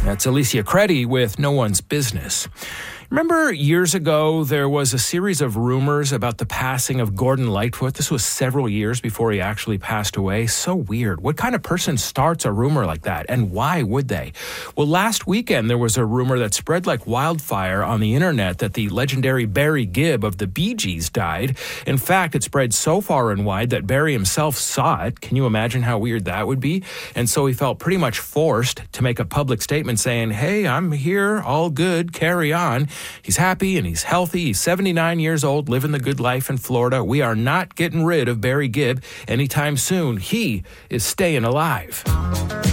That's Alicia Creddy with No One's Business. Remember years ago, there was a series of rumors about the passing of Gordon Lightfoot. This was several years before he actually passed away. So weird. What kind of person starts a rumor like that? And why would they? Well, last weekend, there was a rumor that spread like wildfire on the internet that the legendary Barry Gibb of the Bee Gees died. In fact, it spread so far and wide that Barry himself saw it. Can you imagine how weird that would be? And so he felt pretty much forced to make a public statement saying, hey, I'm here, all good, carry on. He's happy and he's healthy. He's 79 years old, living the good life in Florida. We are not getting rid of Barry Gibb anytime soon. He is staying alive.